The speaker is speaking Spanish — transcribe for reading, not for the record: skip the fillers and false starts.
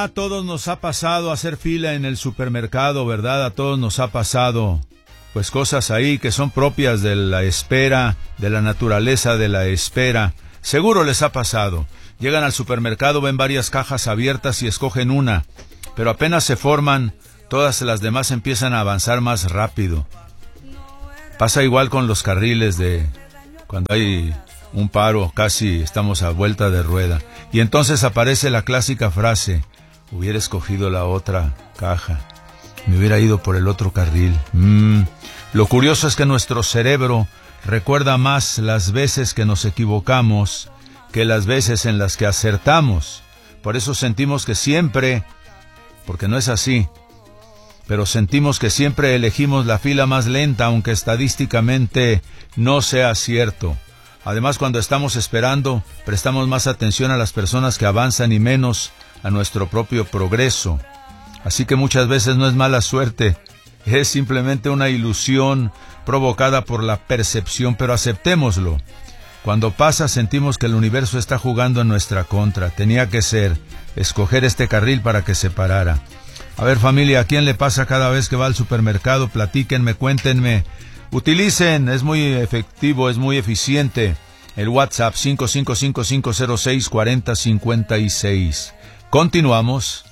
A todos nos ha pasado hacer fila en el supermercado, ¿verdad? A todos nos ha pasado, pues cosas ahí que son propias de la espera, de la naturaleza de la espera. Seguro les ha pasado. Llegan al supermercado, ven varias cajas abiertas y escogen una, pero apenas se forman, todas las demás empiezan a avanzar más rápido. Pasa igual con los carriles de cuando hay un paro, casi estamos a vuelta de rueda. Y entonces aparece la clásica frase: hubiera escogido la otra caja, me hubiera ido por el otro carril. Lo curioso es que nuestro cerebro recuerda más las veces que nos equivocamos que las veces en las que acertamos. Por eso sentimos que siempre, porque no es así, pero sentimos que siempre elegimos la fila más lenta, aunque estadísticamente no sea cierto. Además, cuando estamos esperando, prestamos más atención a las personas que avanzan y menos a nuestro propio progreso. Así que muchas veces no es mala suerte, es simplemente una ilusión provocada por la percepción, pero aceptémoslo. Cuando pasa, sentimos que el universo está jugando en nuestra contra. Tenía que ser, escoger este carril para que se parara. A ver, familia, ¿a quién le pasa cada vez que va al supermercado? Platíquenme, cuéntenme. Utilicen, es muy efectivo, es muy eficiente, el WhatsApp 555-506-4056. Continuamos.